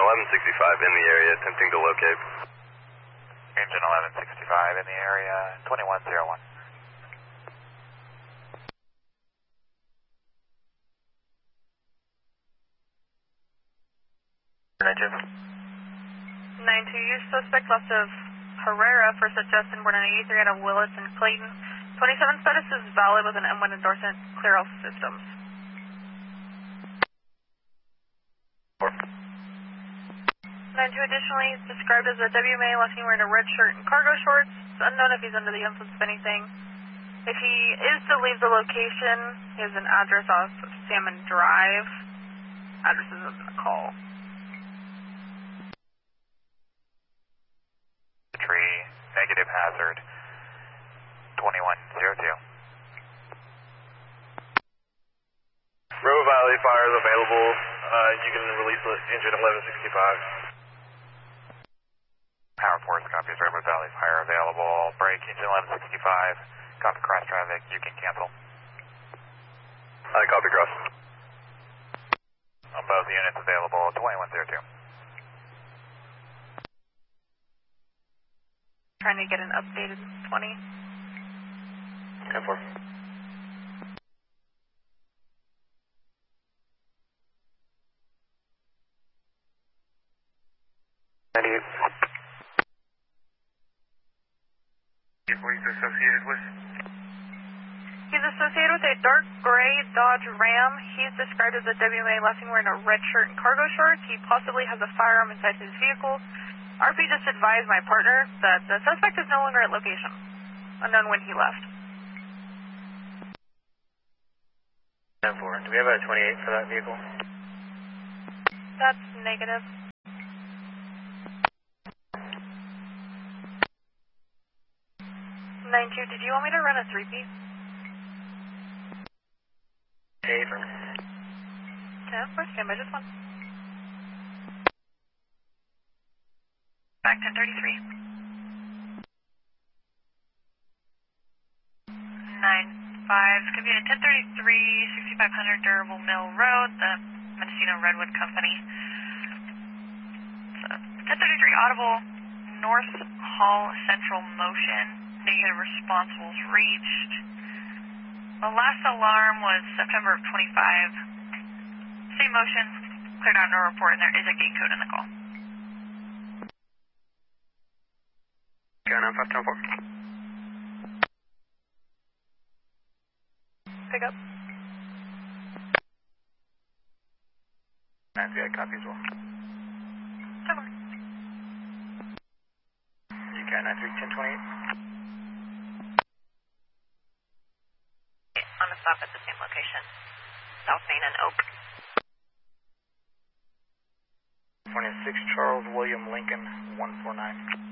1165 in the area, attempting to locate. Engine 1165 in the area, 2101. Engine. 92, your suspect left of Herrera, first at Justin, born on 83 out of Willits and Clayton. 27 status is valid with an M1 endorsement, clear all systems. 92 additionally is described as a WMA, last seen wearing a red shirt and cargo shorts. It's unknown if he's under the influence of anything. If he is to leave the location, he has an address off of Salmon Drive. Address is in the call. Tree, negative hazard, 2102. Row Valley fire is available. You can release the engine 1165. Power Force copies River Valley Fire available. Break engine 1165. Copy cross traffic. You can cancel. Copy cross. On both units available. 2102. Trying to get an updated 20. 10-4. Who he's associated with? He's associated with a dark gray Dodge Ram. He's described as a WMA, last seen wearing a red shirt and cargo shorts. He possibly has a firearm inside his vehicle. RP just advised my partner that the suspect is no longer at location. Unknown when he left. 10-4. Do we have a 28 for that vehicle? That's negative. 92, did you want me to run a 3-piece? Favor. Yeah, of course, stand by just one. Back 1033. 9-5, could be a 1033, 6500 Durable Mill Road, the Mendocino Redwood Company. So, 1033 audible, North Hall Central Motion. Negative response was reached. The last alarm was September of 25. Same motion, cleared out no report, and there is a gate code in the call. Gun on 510-4. Pick up. Nancy, I copy as well. Over. You got 93-1028. On the stop at the same location. South Main and Oak. 26 Charles William Lincoln 149.